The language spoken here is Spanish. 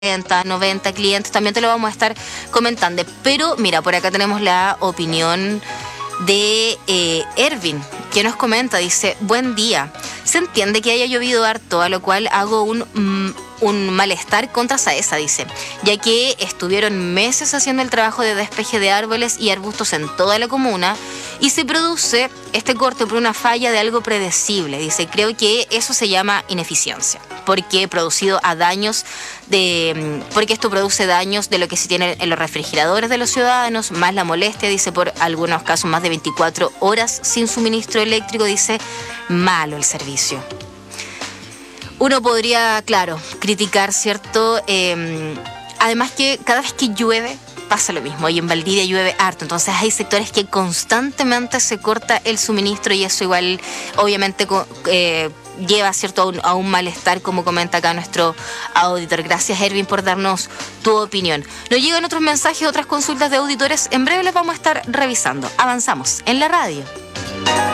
90 clientes, también te lo vamos a estar comentando. Pero mira, por acá tenemos la opinión de Ervin, que nos comenta, dice: buen día, se entiende que haya llovido harto, a lo cual hago un malestar contra Saesa, dice, ya que estuvieron meses haciendo el trabajo de despeje de árboles y arbustos en toda la comuna y se produce este corte por una falla de algo predecible. Dice: creo que eso se llama ineficiencia, porque esto produce daños de lo que se tiene en los refrigeradores de los ciudadanos, más la molestia, dice, por algunos casos más de 24 horas sin suministro eléctrico. Dice: malo el servicio. Uno podría, claro, criticar, ¿cierto? Además que cada vez que llueve pasa lo mismo, y en Valdivia llueve harto, entonces hay sectores que constantemente se corta el suministro y eso igual obviamente lleva, ¿cierto?, a un malestar, como comenta acá nuestro auditor. Gracias, Ervin, por darnos tu opinión. Nos llegan otros mensajes, otras consultas de auditores, en breve les vamos a estar revisando. Avanzamos en la radio.